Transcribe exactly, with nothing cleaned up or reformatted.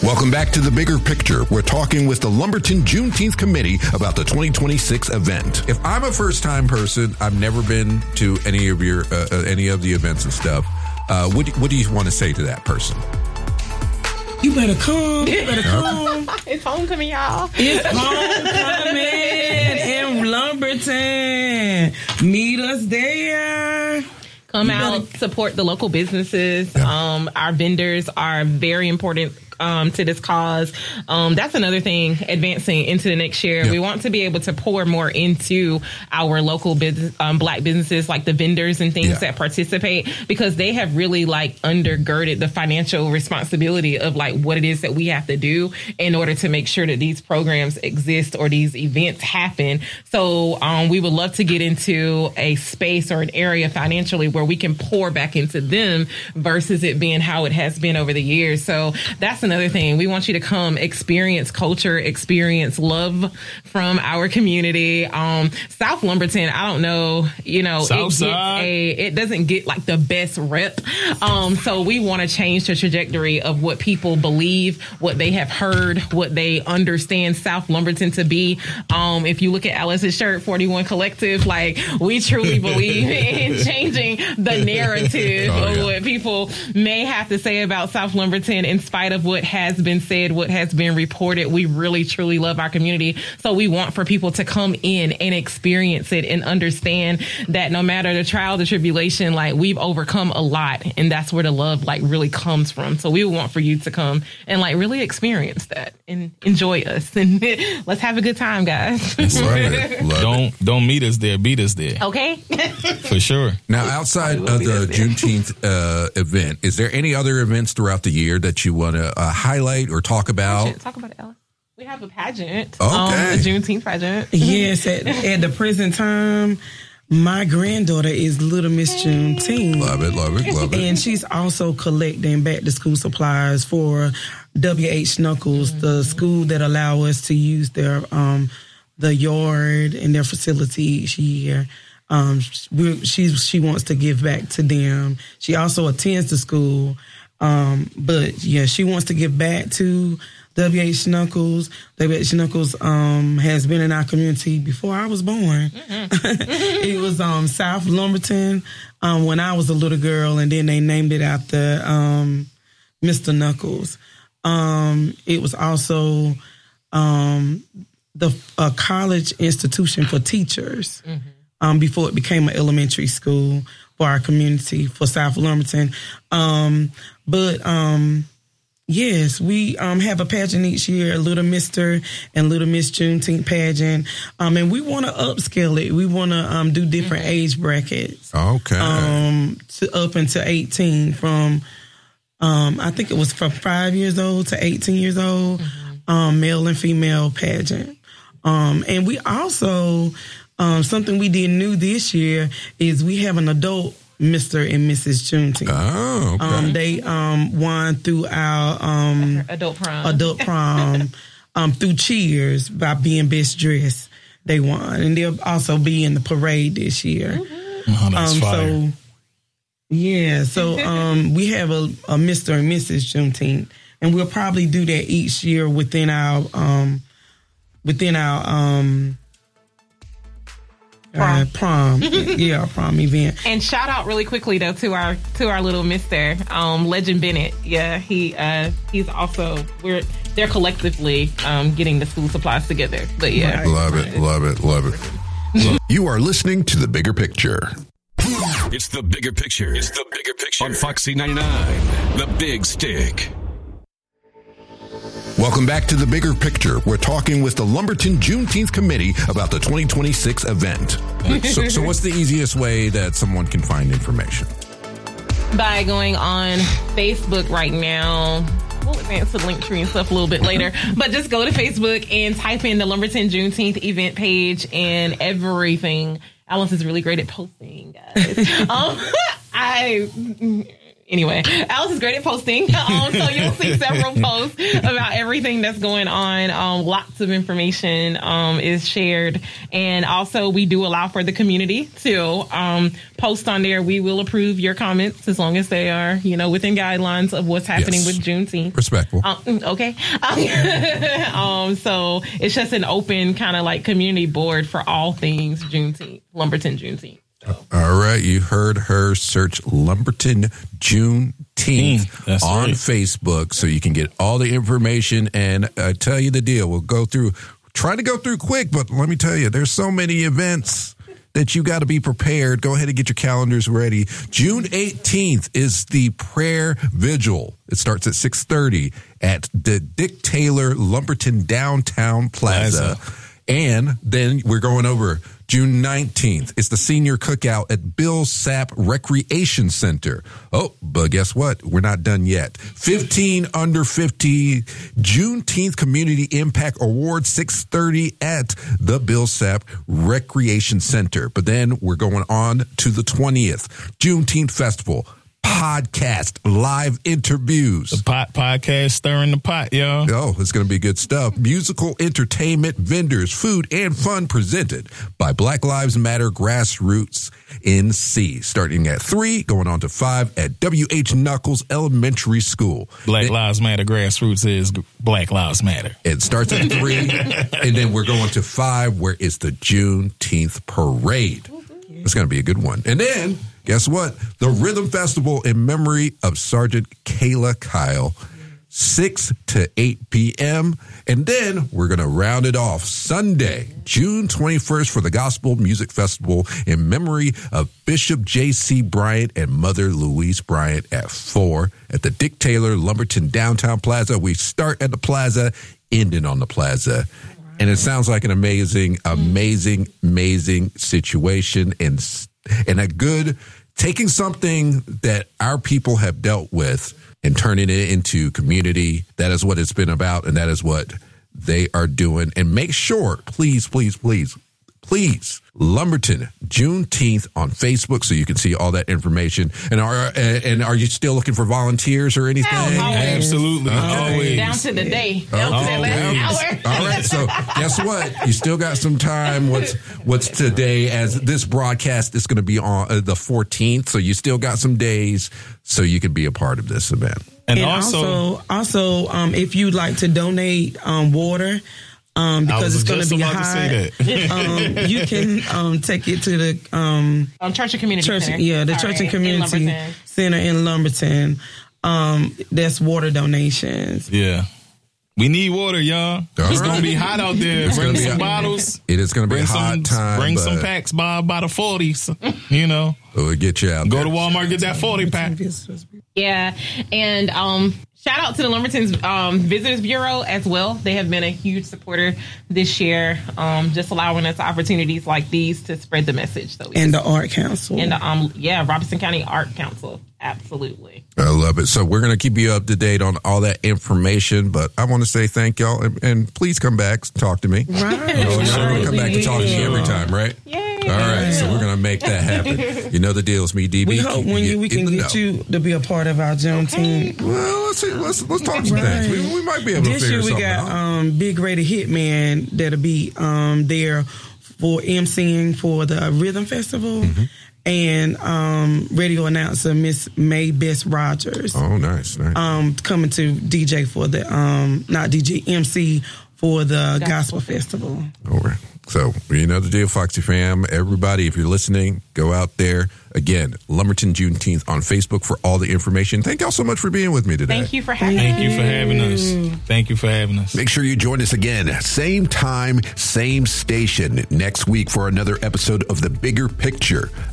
Welcome back to The Bigger Picture. We're talking with the Lumberton Juneteenth Committee about the twenty twenty-six event. If I'm a first-time person, I've never been to any of your uh, uh, any of the events and stuff. Uh, what, what do you want to say to that person? You better come. You better come. It's homecoming, y'all. It's homecoming in Lumberton. Meet us there. Come You out, better- support the local businesses. Yeah. Um, our vendors are very important um, to this cause. Um, that's another thing, advancing into the next year. Yep. We want to be able to pour more into our local business, um, black businesses, like the vendors and things yeah. that participate, because they have really like undergirded the financial responsibility of like what it is that we have to do in order to make sure that these programs exist or these events happen. So um, we would love to get into a space or an area financially where we can pour back into them versus it being how it has been over the years. So that's another thing. We want you to come experience culture, experience love from our community. Um, South Lumberton, I don't know, you know, it, gets a, it doesn't get like the best rep. Um, so we want to change the trajectory of what people believe, what they have heard, what they understand South Lumberton to be. Um, if you look at Alice's shirt, forty-one Collective, like we truly believe in changing the narrative oh, yeah. of what people may have to say about South Lumberton in spite of what has been said, what has been reported. We really, truly love our community. So we want for people to come in and experience it and understand that no matter the trial, the tribulation, like we've overcome a lot. And that's where the love like really comes from. So we want for you to come and like really experience that and enjoy us. And let's have a good time, guys. Love it. Love don't, it. don't meet us there. Beat us there. Okay. For sure. Now, outside of the Juneteenth uh, event, is there any other events throughout the year that you want to uh, highlight or talk about? Talk about it, Alice. We have a pageant. Okay. Um, a Juneteenth pageant. Yes, at, at the present time, my granddaughter is Little Miss Juneteenth. Love it, love it, love it. And she's also collecting back to school supplies for W H Knuckles, mm-hmm. the school that allow us to use their um, the yard and their facility each year. Um, she she wants to give back to them. She also attends the school, um, but yeah, she wants to give back to W H Knuckles. W H Knuckles um, has been in our community before I was born. Mm-hmm. It was um, South Lumberton um, when I was a little girl, and then they named it after um, Mister Knuckles. Um, it was also um, the a college institution for teachers. Mm-hmm. Um, before it became an elementary school for our community, for South Lumberton. Um, but, um, yes, we um, have a pageant each year, a Little Mister and Little Miss Juneteenth pageant. Um, and we want to upscale it. We want to um, do different mm-hmm. age brackets. Okay. Um, to, up until eighteen from, um, I think it was from five years old to eighteen years old, mm-hmm. um, male and female pageant. Um, and we also... Um, something we did new this year is we have an adult Mister and Missus Juneteenth. Oh, okay. Um, they um, won through our um, adult prom, adult prom um, through Cheers by being best dressed. They won, and they'll also be in the parade this year. Mm-hmm. Oh, that's um, fire. So, yeah, so um, we have a, a Mister and Missus Juneteenth, and we'll probably do that each year within our um, within our. Um, Prom. Uh, prom, yeah, prom event. And shout out really quickly though to our to our little Mister um, Legend Bennett. Yeah, he uh, he's also we're they're collectively um, getting the school supplies together. But yeah, right. love it, love it, love it. You are listening to The Bigger Picture. It's The Bigger Picture. It's The Bigger Picture on Foxy ninety-nine, The Big Stick. Welcome back to The Bigger Picture. We're talking with the Lumberton Juneteenth Committee about the twenty twenty-six event. So, so what's the easiest way that someone can find information? By going on Facebook right now. We'll advance to the link tree and stuff a little bit later. But just go to Facebook and type in the Lumberton Juneteenth event page and everything. Alice is really great at posting, guys. um, I... Anyway, Alice is great at posting, um, so you'll see several posts about everything that's going on. Um, lots of information um, is shared, and also we do allow for the community to um, post on there. We will approve your comments as long as they are, you know, within guidelines of what's happening Yes. with Juneteenth. Respectful. Um, okay, um, so it's just an open kind of like community board for all things Juneteenth, Lumberton Juneteenth. All right, you heard her. Search Lumberton Juneteenth Mm, that's on right. Facebook so you can get all the information. And I tell you the deal, we'll go through, try to go through quick, but let me tell you, there's so many events that you got to be prepared. Go ahead and get your calendars ready. June eighteenth is the prayer vigil. It starts at six thirty at the Dick Taylor Lumberton Downtown Plaza. Plaza. And then we're going over June nineteenth. It's the senior cookout at Bill Sapp Recreation Center. Oh, but guess what? We're not done yet. fifteen under fifty Juneteenth Community Impact Award, six thirty at the Bill Sapp Recreation Center. But then we're going on to the twentieth. Juneteenth Festival. Podcast, live interviews. The pot podcast stirring the pot, y'all. Oh, it's going to be good stuff. Musical, entertainment, vendors, food, and fun presented by Black Lives Matter Grassroots N C. Starting at three, going on to five at W H Knuckles Elementary School. Black it, Lives Matter Grassroots is Black Lives Matter. It starts at three, and then we're going to five, where it's the Juneteenth Parade. It's going to be a good one. And then, guess what? The Rhythm Festival in memory of Sergeant Kayla Kyle, six to eight p.m. And then we're going to round it off Sunday, June twenty-first for the Gospel Music Festival in memory of Bishop J C. Bryant and Mother Louise Bryant at four at the Dick Taylor Lumberton Downtown Plaza. We start at the plaza, ending on the plaza. And it sounds like an amazing, amazing, amazing situation and and a good taking something that our people have dealt with and turning it into community. That is what it's been about, and that is what they are doing. And make sure, please, please, please, please, Lumberton Juneteenth on Facebook so you can see all that information. And are and are you still looking for volunteers or anything? Always. Absolutely. Always. Down to the day. Down to that last hour. All right, so guess what? You still got some time. What's what's today? As this broadcast is going to be on uh, the fourteenth, so you still got some days, so you can be a part of this event. And, And also, also, also, um, if you'd like to donate um, water, um, I because was it's going just to be about to high, say that. um, you can um, take it to the um, Um, Church and Community church, Center. yeah, the All Church right, and in Community Lumberton. Center in Lumberton. Um, that's water donations. yeah. We need water, y'all. All It's right. going to be hot out there. It's Bring gonna be some hot. bottles. It is going to be Bring a hot some, time. bring some but packs by, by the forties. You know, We'll get you out go there. to Walmart, get that forty pack. Yeah, and um, shout out to the Lumberton's um, Visitors Bureau as well. They have been a huge supporter this year, um, just allowing us opportunities like these to spread the message. So we And the Art Council. and the um, yeah, Robinson County Art Council, absolutely. I love it. So we're going to keep you up to date on all that information, but I want to say thank y'all, and, and please come back, talk to me. Right. Oh, y'all gonna come back to talk to me every time, right? Yay. All right, so we're going to make that happen. You know the deal. It's me, D B. We hope when you, we in can the get know. you to be a part of our Juneteenth. Well, let's see. Let's let's talk some Right. things. We, we might be able to This figure year we something got out. um, Big Rated Hitman that'll be um, there for emceeing for the Rhythm Festival, Mm-hmm. and um, radio announcer Miss May Bess Rogers Oh, nice, nice. um, coming to D J for the um, not D J M C for the Gospel, Festival. All right. So, you know the deal, Foxy fam. Everybody, if you're listening, go out there. Again, Lumberton Juneteenth on Facebook for all the information. Thank y'all so much for being with me today. Thank you for having Thank us. you for having us. Thank you for having us. Make sure you join us again, same time, same station, next week for another episode of The Bigger Picture.